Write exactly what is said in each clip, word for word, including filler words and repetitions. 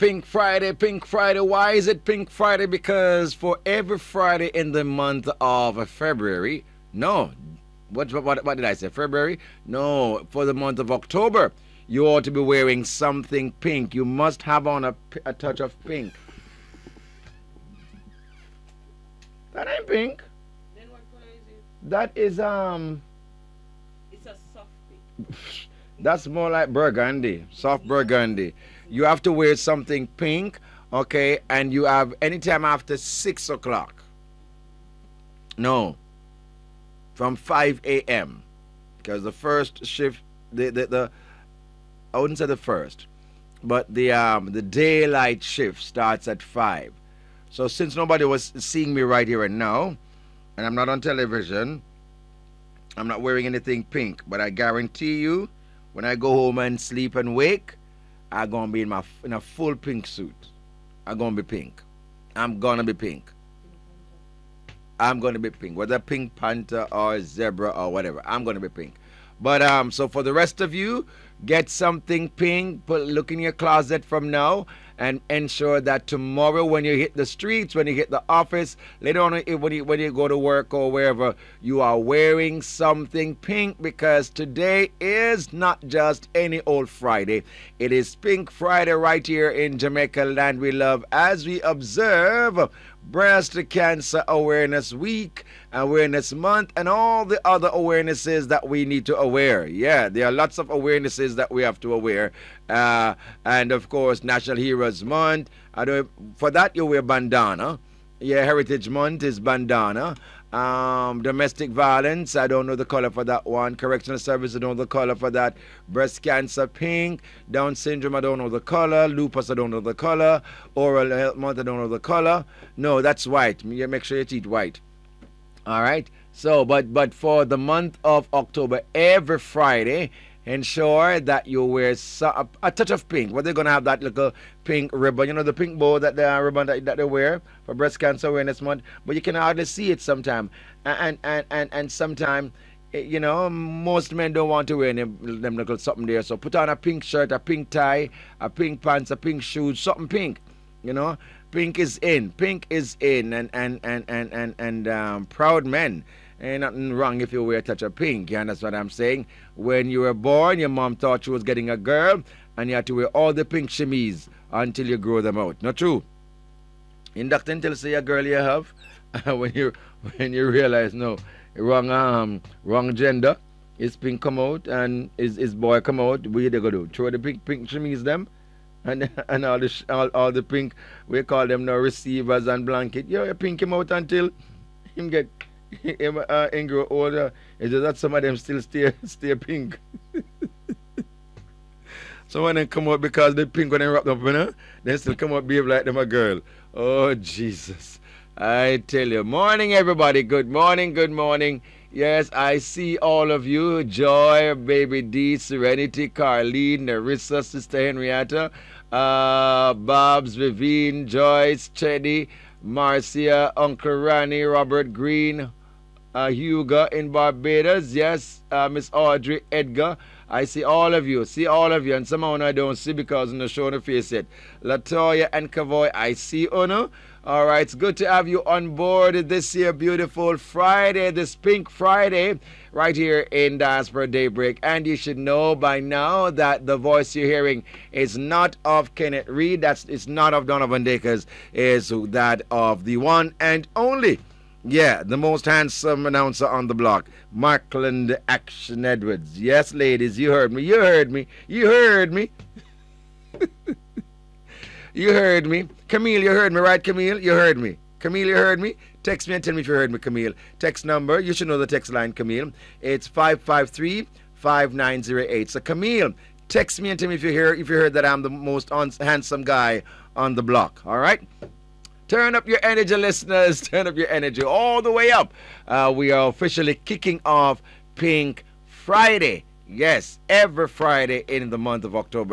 Pink Friday, Pink Friday. Why is it Pink Friday? Because for every Friday in the month of February, no, what, what, what did I say? February? No, for the month of October, you ought to be wearing something pink. You must have on a, a touch of pink. That ain't pink. Then what color is it? That is, um, It's a soft pink. that's more like burgundy, soft burgundy. You have to wear something pink, okay, and you have anytime after six o'clock. No, from five a m because the first shift, the, the the I wouldn't say the first, but the um the daylight shift starts at five. So since nobody was seeing me right here and now, and I'm not on television, I'm not wearing anything pink. But I guarantee you, when I go home and sleep and wake, I'm gonna be in my in a full pink suit. I'm gonna be pink. I'm gonna be pink. I'm gonna be pink. Whether Pink Panther or zebra or whatever, I'm gonna be pink. But um, so for the rest of you, get something pink. Put look in your closet from now, and ensure that tomorrow when you hit the streets, when you hit the office, later on when you when you go to work or wherever, you are wearing something pink, because today is not just any old Friday. It is Pink Friday right here in Jamaica land we love, as we observe Breast Cancer Awareness Week, Awareness Month, and all the other awarenesses that we need to aware. Yeah, there are lots of awarenesses that we have to aware. Uh, and of course, National Heroes Month. I don't, for that, you wear bandana. Yeah, Heritage Month is bandana. Um, domestic violence, I don't know the color for that one. Correctional service, I don't know the color for that. Breast cancer, pink. Down syndrome, I don't know the color. Lupus, I don't know the color. Oral health month, I don't know the color. No, that's white. You make sure you eat white. All right. So, but but for the month of October, every Friday, ensure that you wear so, a touch of pink. Well, they're gonna have that little pink ribbon, you know, the pink bow that the ribbon that, that they wear for Breast Cancer Awareness Month. But you can hardly see it sometimes, and and and and sometimes, you know, most men don't want to wear them, them little something there. So put on a pink shirt, a pink tie, a pink pants, a pink shoes, something pink. You know, pink is in. Pink is in, and and and and and and um, proud men. Ain't nothing wrong if you wear a touch of pink. You understand what I'm saying? When you were born, your mom thought you was getting a girl, and you had to wear all the pink chemise until you grow them out. Not true? In doctor until say a girl you have, when you when you realize no, wrong um wrong gender, is pink come out and is is boy come out. What you they gonna do? Throw the pink pink chemise them, and and all the sh- all, all the pink, we call them now receivers and blanket. Yeah, you pink him out until him get him uh, him grow older. It's just that some of them still stay stay pink. So when they come out because they pink when they wrap up, you know, they still come out behave like them a girl. Oh Jesus. I tell you. Morning everybody. Good morning, good morning. Yes, I see all of you. Joy, Baby D, Serenity, Carlene, Narissa, Sister Henrietta, uh, Babs, Vivine, Joyce, Chetty, Marcia, Uncle Ronnie, Robert Green, uh, Hugo in Barbados. Yes, uh, Miss Audrey, Edgar. I see all of you. See all of you. And somehow I don't see because I'm not showing the face yet. Latoya and Kavoy, I see Uno. All right, it's good to have you on board this year, beautiful Friday, this Pink Friday, right here in Diaspora Daybreak. And you should know by now that the voice you're hearing is not of Kenneth Reed. That's it's not of Donovan Dakers. Is that of the one and only, yeah, the most handsome announcer on the block, Markland Action Edwards. Yes, ladies, you heard me. You heard me. You heard me. You heard me. Camille, you heard me, right, Camille? You heard me. Camille, you heard me? Text me and tell me if you heard me, Camille. Text number, you should know the text line, Camille. It's five five three, five nine zero eight. So, Camille, text me and tell me if you hear if you heard that I'm the most on, handsome guy on the block. All right? Turn up your energy, listeners. Turn up your energy all the way up. Uh, we are officially kicking off Pink Friday. Yes, every Friday in the month of October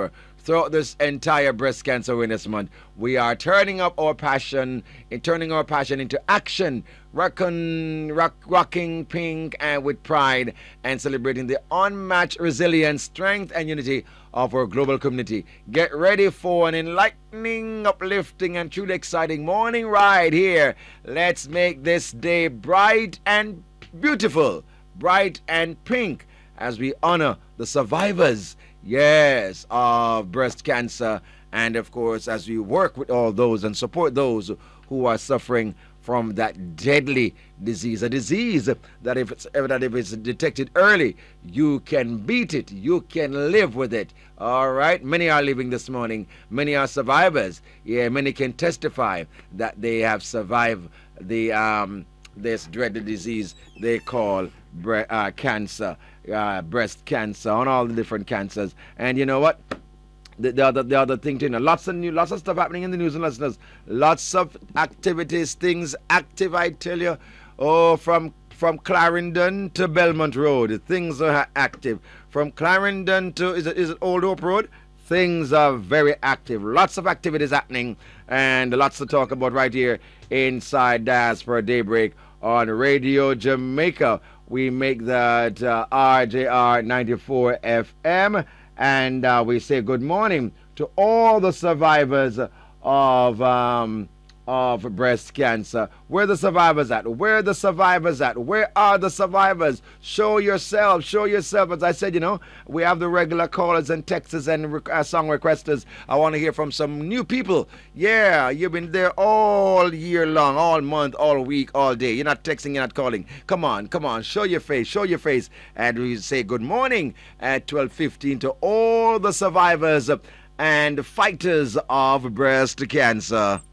throughout this entire breast cancer awareness month. We are turning up our passion, and turning our passion into action, rocking, rock, rocking pink and with pride, and celebrating the unmatched resilience, strength, and unity of our global community. Get ready for an enlightening, uplifting, and truly exciting morning ride here. Let's make this day bright and beautiful, bright and pink, as we honor the survivors, yes, of breast cancer, and of course as we work with all those and support those who are suffering from that deadly disease, a disease that if it's that if it's detected early, you can beat it, you can live with it. All right, many are living this morning, many are survivors. Yeah, many can testify that they have survived the um this dreaded disease they call bre- uh, cancer, uh, breast cancer, and all the different cancers. And you know what? The, the other the other thing, you know, lots of new, lots of stuff happening in the news and listeners. Lots of activities, things active. I tell you, oh, from from Clarendon to Belmont Road, things are active. From Clarendon to is it is it Old Hope Road? Things are very active. Lots of activities happening, and lots to talk about right here inside Diaspora Daybreak on Radio Jamaica. We make that uh, R J R ninety-four F M, and uh, we say good morning to all the survivors of um, of breast cancer. Where the survivors at? Where the survivors at? Where are the survivors? Show yourself. Show yourself. As I said, you know, we have the regular callers and texters and rec- uh, song requesters. I want to hear from some new people. Yeah, you've been there all year long, all month, all week, all day. You're not texting, you're not calling. Come on, come on. Show your face. Show your face. And we say good morning at twelve fifteen to all the survivors and fighters of breast cancer.